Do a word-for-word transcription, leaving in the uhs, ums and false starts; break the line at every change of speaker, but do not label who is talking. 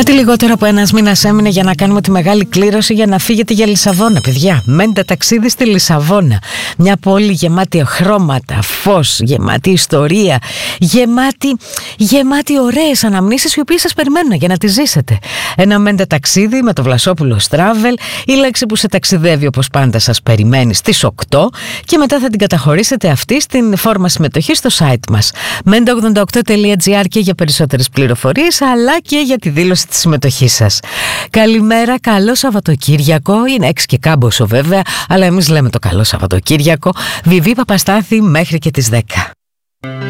Κάτι λιγότερο από ένας μήνας έμεινε για να κάνουμε τη μεγάλη κλήρωση για να φύγετε για Λισαβόνα, παιδιά. Μένετε ταξίδι στη Λισαβόνα. Μια πόλη γεμάτη χρώματα, φως, γεμάτη ιστορία, γεμάτη, γεμάτη ωραίες αναμνήσεις οι οποίες σας περιμένουν για να τις ζήσετε. Ένα μέντε ταξίδι με το Βλασόπουλο Travel, η λέξη που σε ταξιδεύει όπως πάντα σας περιμένει στις οκτώ και μετά θα την καταχωρήσετε αυτή στην φόρμα συμμετοχής στο site μας μέντε ογδόντα οκτώ τελεία τζι άρ και για περισσότερες πληροφορίες αλλά και για τη δήλωση της συμμετοχής σας. Καλημέρα, καλό Σαββατοκύριακο. Είναι έξι και κάμποσο βέβαια, αλλά εμείς λέμε το καλό Σαββατοκύριακο. Βιβί Παπαστάθη μέχρι και τις δέκα.